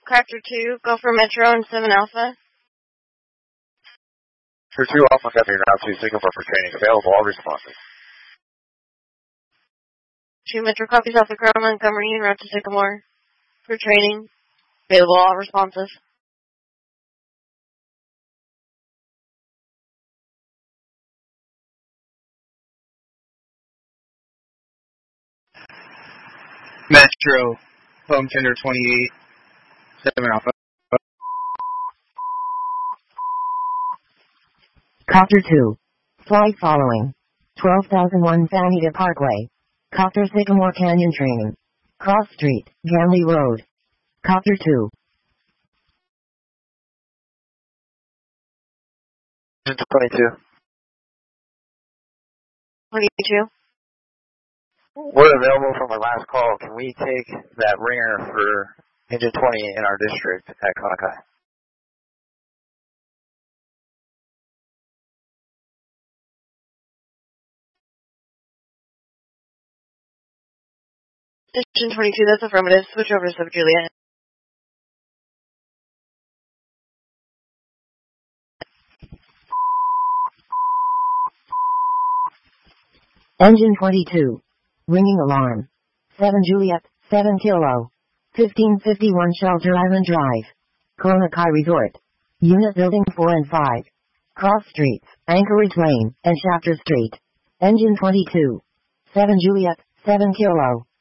Cracker 2, go for Metro and 7 Alpha. For 2 Alpha Cafe Ground 2, Singapore for training. Available, all responses. 2 Metro copies Alpha Crow Montgomery en route to Sycamore for training. Available, all responses. Metro, home tender 28, 7 Alpha. Copter 2. Flight following. 12,001 Fanita Parkway. Copter Sycamore Canyon training. Cross Street, Ganley Road. Copter 2. 22. 22. We're available from our last call. Can we take that ringer for Engine 20 in our district at Konakai? Engine 22, that's affirmative. Switch over to Sub Juliet. Engine 22. Ringing alarm. 7 Juliet, 7 Kilo. 1551 Shelter Island Drive. Konakai Resort. Unit Building 4 and 5. Cross Streets, Anchorage Lane, and Shafter Street. Engine 22. 7 Juliet, 7 Kilo.